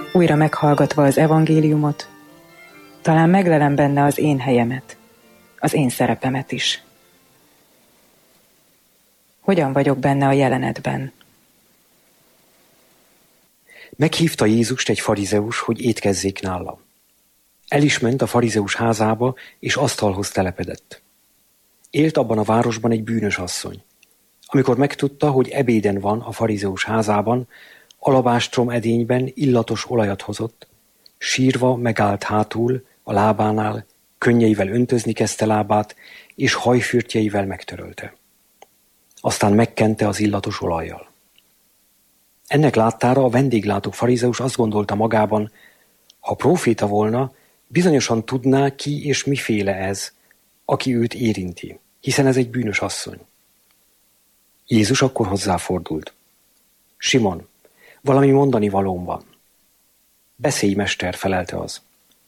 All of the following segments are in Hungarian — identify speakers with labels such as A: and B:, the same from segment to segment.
A: újra meghallgatva az evangéliumot, talán meglelem benne az én helyemet, az én szerepemet is. Hogyan vagyok benne a jelenetben?
B: Meghívta Jézust egy farizeus, hogy étkezzék nála. El is ment a farizeus házába, és asztalhoz telepedett. Élt abban a városban egy bűnös asszony. Amikor megtudta, hogy ebéden van a farizeus házában, alabástrom edényben illatos olajat hozott, sírva megállt hátul a lábánál, könnyeivel öntözni kezdte lábát, és hajfürtjeivel megtörölte. Aztán megkente az illatos olajjal. Ennek láttára a vendéglátó farizeus azt gondolta magában, ha próféta volna, bizonyosan tudná, ki és miféle ez, aki őt érinti, hiszen ez egy bűnös asszony. Jézus akkor hozzáfordult. Simon, valami mondani valóm van. Beszélj, mester, felelte az.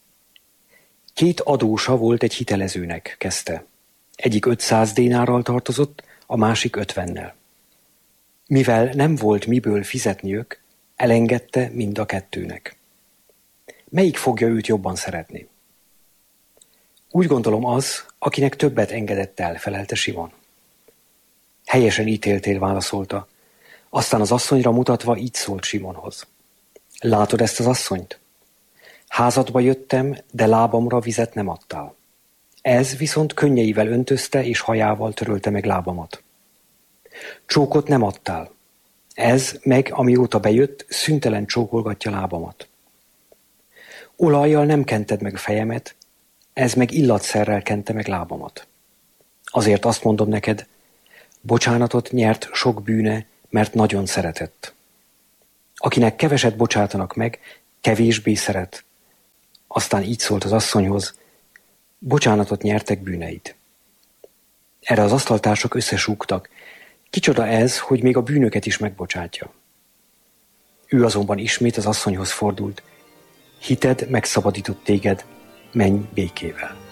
B: 2 adósa volt egy hitelezőnek, kezdte. Egyik 500 dénárral tartozott, a másik 50-nel. Mivel nem volt miből fizetniük, elengedte mind a 2-nek. Melyik fogja őt jobban szeretni? Úgy gondolom az, akinek többet engedett el, felelte Simon. Helyesen ítéltél, válaszolta. Aztán az asszonyra mutatva így szólt Simonhoz. Látod ezt az asszonyt? Házadba jöttem, de lábamra vizet nem adtál. Ez viszont könnyeivel öntözte és hajával törölte meg lábamat. Csókot nem adtál. Ez meg, amióta bejött, szüntelen csókolgatja lábamat. Olajjal nem kented meg a fejemet, ez meg illatszerrel kente meg lábamat. Azért azt mondom neked, bocsánatot nyert sok bűne, mert nagyon szeretett. Akinek keveset bocsátanak meg, kevésbé szeret. Aztán így szólt az asszonyhoz, bocsánatot nyertek bűneid. Erre az asztaltársak összesúgtak. Kicsoda ez, hogy még a bűnöket is megbocsátja. Ő azonban ismét az asszonyhoz fordult. Hited megszabadított téged, menj békével.